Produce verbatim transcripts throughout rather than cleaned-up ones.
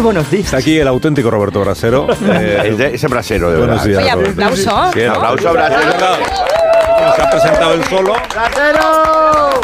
Buenos días. Está aquí el auténtico Roberto Brasero. Eh, de, ese brasero, de buenos verdad. días. Oye, aplauso. Sí, aplauso, brasero. Se ha presentado él solo. ¡Brasero!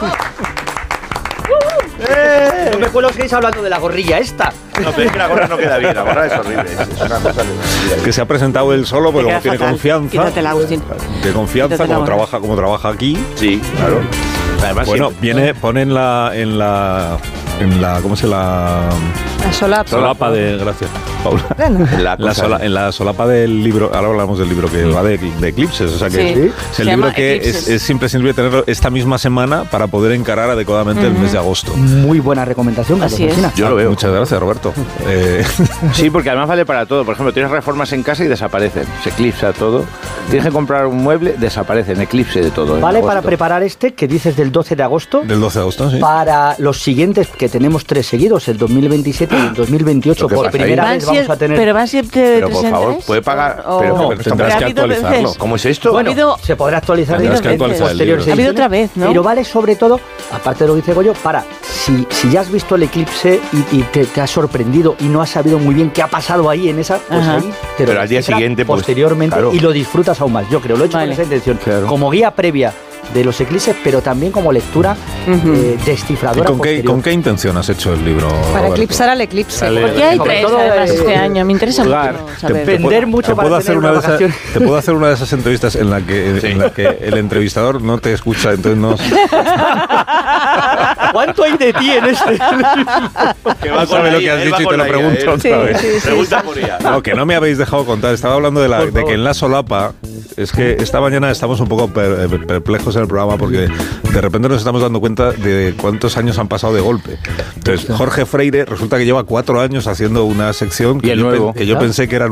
No me acuerdo que estáis hablando de la gorrilla esta. No, pero es que la gorra no queda bien, la gorra es horrible. Es una cosa de... Que se ha presentado él solo, porque Te como queda tiene fatal. confianza. Quítatela, Agustín. De confianza, Quítatela como ahora. trabaja, como trabaja aquí. Sí, claro. Además, Bueno, siempre- viene, pone en la, en la, en la, ¿cómo se la? La solapa. Solapa de, gracias, Paula. en la La cosa- sola- en la solapa del libro, ahora hablamos del libro que va de, de eclipses, o sea que Sí. es Se el llama libro que Eclipses. es, es imprescindible tenerlo esta misma semana para poder encarar adecuadamente el mes de agosto. Muy buena recomendación, Carlos Así es. Alsina. Yo lo veo. Muchas gracias, Roberto. Eh, Sí, porque además vale para todo. Por ejemplo, tienes reformas en casa y desaparecen. Se eclipsa todo. Tienes que comprar un mueble, desaparecen. Eclipse de todo. en Vale agosto. para preparar este que dices del doce de agosto. del doce de agosto, sí. Para los siguientes, que tenemos tres seguidos, el dos mil veintisiete y el dos mil veintiocho, ¿Lo que por pasa primera ahí? vez vamos a tener... Pero van siempre de Pero, tres por en favor, tres, puede pagar- o- pero- o- pero tendrás ha que habido actualizarlo. veces. ¿Cómo es esto? Bueno, Ha habido- se podrá actualizar Tendrás en que actualizar el posteriores libro. Ha habido ediciones, otra vez, ¿no? Pero vale sobre todo, aparte de lo que dice Goyo, para, si, si ya has visto el eclipse y, y te, te has sorprendido y no has sabido muy bien qué ha pasado ahí en esa, pues Ajá. ahí te lo Pero al día descifras siguiente, pues, posteriormente, claro. y lo disfrutas aún más. Yo creo, lo he hecho Vale. con esa intención, Claro. como guía previa de los eclipses, pero también como lectura Ujú. eh, ¿Y descifradora con qué, posterior. con qué intención has hecho el libro, Para Roberto? eclipsar al eclipse. Dale. Porque hay Sobre tres todo, además eh, este año. Me interesa jugar. mucho Te- saber. te Vender puedo- mucho te para puedo tener hacer una una de esas, vacación. te puedo hacer una de esas entrevistas en la que en la que el entrevistador no te escucha, entonces no ¿Cuánto hay de ti en este? Que no sabe lo que has dicho y te lo pregunto otra Sí, vez. sí, sí. Pregunta por ella. No, que no me habéis dejado contar. Estaba hablando de, la, Por de favor. que en la solapa, es que esta mañana estamos un poco per- per- perplejos en el programa porque de repente nos estamos dando cuenta de cuántos años han pasado de golpe. Entonces, Jorge Freire resulta que lleva cuatro años haciendo una sección Y que, el yo, nuevo. pen- que yo pensé que era